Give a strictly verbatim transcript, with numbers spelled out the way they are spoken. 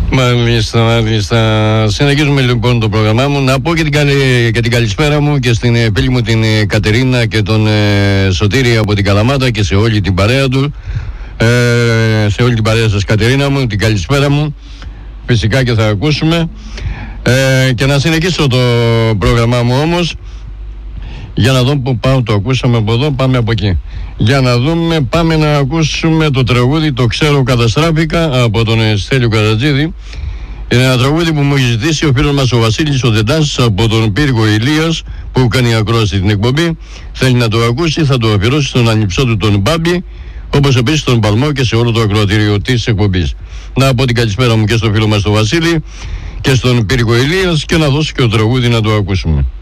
Μάλιστα, μάλιστα. Συνεχίζουμε λοιπόν το πρόγραμμά μου. Να πω και την, καλη... και την καλησπέρα μου και στην φίλη μου την Κατερίνα και τον ε, Σωτήρη από την Καλαμάτα και σε όλη την παρέα του. Ε, σε όλη την παρέα σας, Κατερίνα μου, την καλησπέρα μου. Φυσικά και θα ακούσουμε. Ε, και να συνεχίσω το πρόγραμμά μου όμως. Για να δω που πάω, το ακούσαμε από εδώ, πάμε από εκεί. Για να δούμε, πάμε να ακούσουμε το τραγούδι «Το ξέρω καταστράφηκα» από τον Στέλιο Καρατζίδη. Είναι ένα τραγούδι που μου έχει ζητήσει ο φίλος μας ο Βασίλης ο Δεντάς από τον Πύργο Ηλίας, που κάνει ακρόαση την εκπομπή. Θέλει να το ακούσει, θα το αφιερώσει στον ανιψό του τον Μπάμπη, όπως επίσης τον Παλμό και σε όλο το ακροατήριο της εκπομπής. Να πω την καλησπέρα μου και στο φίλο μας τον Βασίλη και στον Πύργο Ηλίας και να δώσω και το τραγούδι να το ακούσουμε.